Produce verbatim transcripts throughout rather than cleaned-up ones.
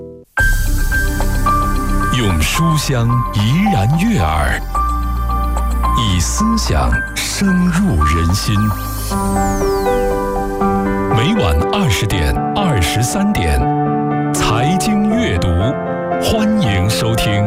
用书香怡然悦耳，以思想深入人心。每晚二十点、二十三点，财经阅读，欢迎收听。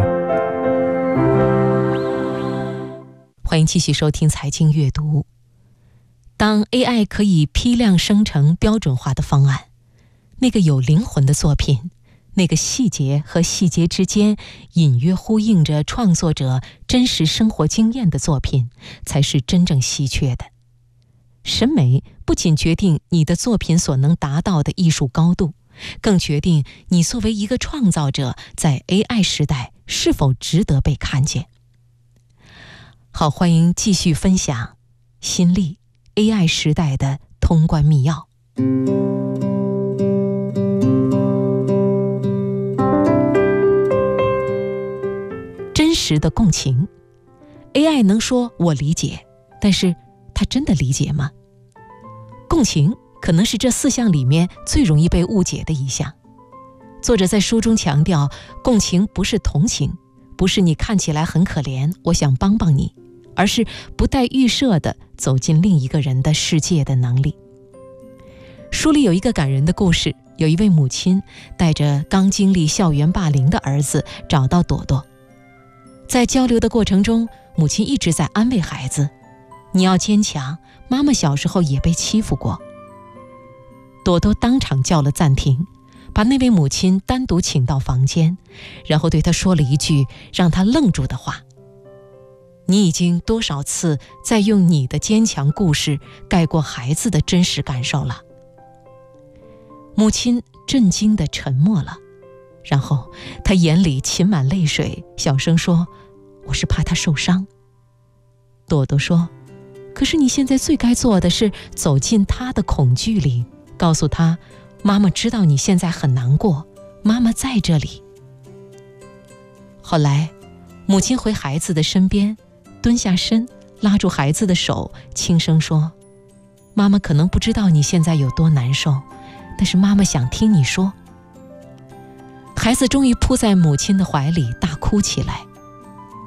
欢迎继续收听财经阅读。当 A I 可以批量生成标准化的方案，那个有灵魂的作品，那个细节和细节之间隐约呼应着创作者真实生活经验的作品，才是真正稀缺的。审美不仅决定你的作品所能达到的艺术高度，更决定你作为一个创造者在 A I 时代是否值得被看见。好，欢迎继续分享新力 A I 时代的通关密钥。真实的共情。 A I 能说我理解，但是它真的理解吗？共情可能是这四项里面最容易被误解的一项。作者在书中强调，共情不是同情，不是你看起来很可怜，我想帮帮你，而是不带预设的走进另一个人的世界的能力。书里有一个感人的故事，有一位母亲带着刚经历校园霸凌的儿子找到朵朵。在交流的过程中，母亲一直在安慰孩子，你要坚强，妈妈小时候也被欺负过。朵朵当场叫了暂停，把那位母亲单独请到房间，然后对她说了一句让她愣住的话：你已经多少次在用你的坚强故事盖过孩子的真实感受了。母亲震惊地沉默了，然后她眼里噙满泪水，小声说，我是怕他受伤。朵朵说，可是你现在最该做的是走进他的恐惧里，告诉他，妈妈知道你现在很难过，妈妈在这里。后来母亲回孩子的身边，蹲下身，拉住孩子的手，轻声说，妈妈可能不知道你现在有多难受，但是妈妈想听你说。孩子终于扑在母亲的怀里大哭起来，